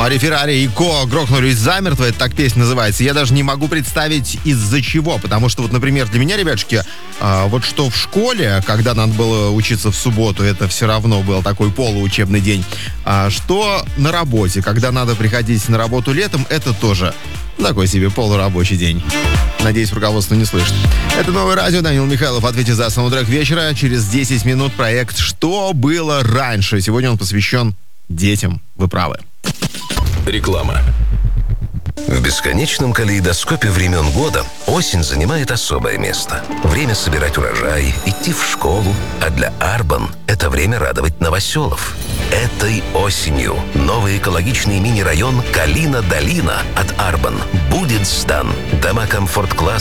Мари Феррари и Ко грохнулись замертво, это так песня называется. Я даже не могу представить, из-за чего. Потому что, вот, например, для меня, ребятушки, вот что в школе, когда надо было учиться в субботу, это все равно был такой полуучебный день. Что на работе, когда надо приходить на работу летом, это тоже такой себе полурабочий день. Надеюсь, руководство не слышит. Это Новое радио. Данил Михайлов. Ответьте за саундтрек вечера. Через 10 минут проект «Что было раньше?». Сегодня он посвящен детям. Вы правы. Реклама. В бесконечном калейдоскопе времен года осень занимает особое место. Время собирать урожай, идти в школу. А для Арбан это время радовать новоселов. Этой осенью новый экологичный мини-район Калина-Долина от Арбан будет сдан. Дома комфорт-класса